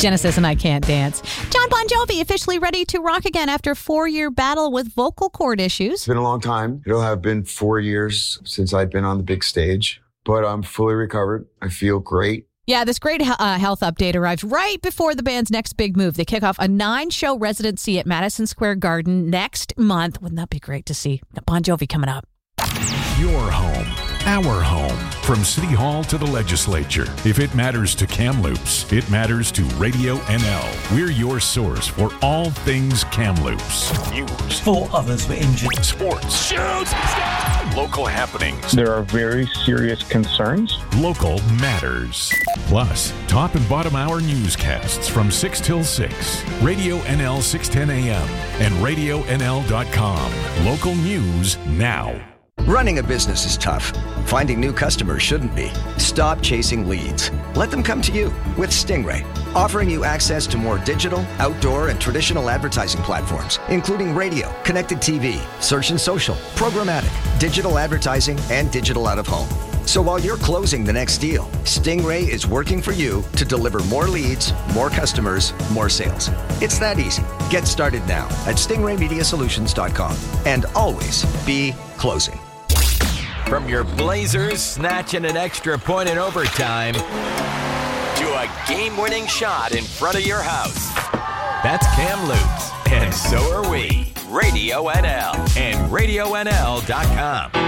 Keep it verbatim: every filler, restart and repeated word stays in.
Genesis and I Can't Dance. John Bon Jovi officially ready to rock again after a four-year battle with vocal cord issues. It's been a long time. It'll have been four years since I've been on the big stage, but I'm fully recovered. I feel great. Yeah, this great uh, health update arrives right before the band's next big move. They kick off a nine-show residency at Madison Square Garden next month. Wouldn't that be great to see? Bon Jovi coming up. Your home, our home. From City Hall to the legislature. If it matters to Kamloops, it matters to Radio N L. We're your source for all things Kamloops. News. Four others were injured. Sports. Shoots! Local happenings. There are very serious concerns. Local matters. Plus, top and bottom hour newscasts from six till six. Radio N L six ten A M and radio N L dot com. Local news now. Running a business is tough. Finding new customers shouldn't be. Stop chasing leads. Let them come to you with Stingray, offering you access to more digital, outdoor, and traditional advertising platforms, including radio, connected T V, search and social, programmatic, digital advertising, and digital out-of-home. So while you're closing the next deal, Stingray is working for you to deliver more leads, more customers, more sales. It's that easy. Get started now at stingray media solutions dot com and always be closing. From your Blazers snatching an extra point in overtime to a game-winning shot in front of your house. That's Kamloops, and so are we. Radio N L and radio N L dot com.